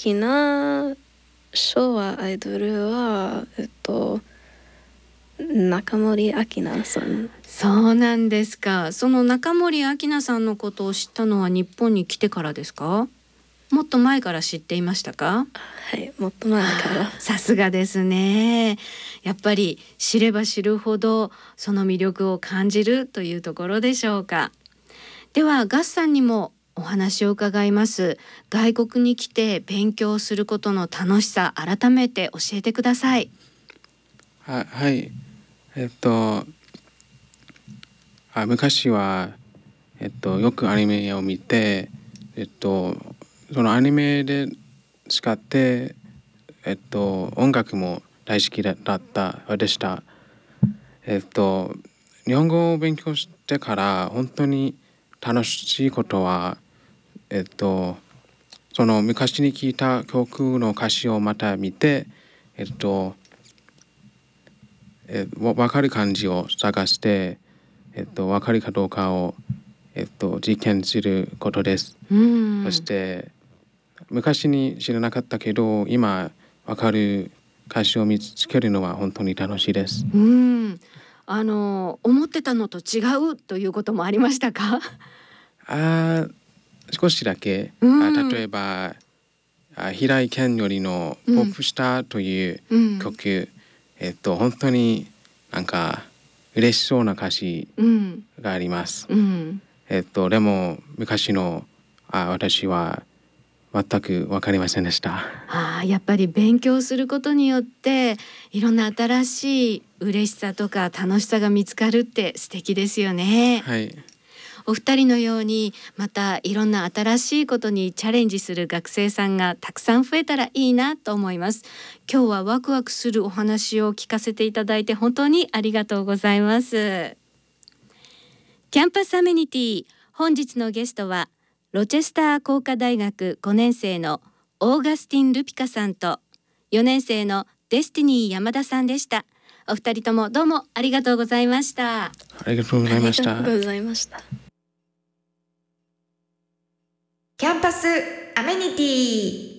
きな昭和アイドルは、中森明菜さん。 そうなんですか。その中森明菜さんのことを知ったのは日本に来てからですか？もっと前から知っていましたか？ はい、もっと前から。 さすがですね。やっぱり知れば知るほどその魅力を感じるというところでしょうか。ではガスさんにもお話を伺います。外国に来て勉強することの楽しさ、改めて教えてください。 はい。昔は、よくアニメを見て、そのアニメで使って、音楽も大好きだったでした。日本語を勉強してから本当に楽しいことは、その昔に聴いた曲の歌詞をまた見て、分かる漢字を探して、分かるかどうかを、実験することです。そして昔に知らなかったけど今分かる歌詞を見つけるのは本当に楽しいです。 思ってたのと違うということもありましたか？ 少しだけ、例えば平井堅よりのポップスターという曲、本当になんか嬉しそうな歌詞があります。でも昔の私は全く分かりませんでした。 やっぱり勉強することによっていろんな新しい嬉しさとか楽しさが見つかるって素敵ですよね。 はい。 お二人のようにまたいろんな新しいことにチャレンジする学生さんがたくさん増えたらいいなと思います。今日はワクワクするお話を聞かせていただいて本当にありがとうございます。キャンパスアメニティ、本日のゲストはロチェスター工科大学5年生のオーガスティン・ルピカさんと4年生のデスティニー山田さんでした。お二人ともどうもありがとうございました。 ありがとうございました。 ありがとうございました。 キャンパスアメニティ。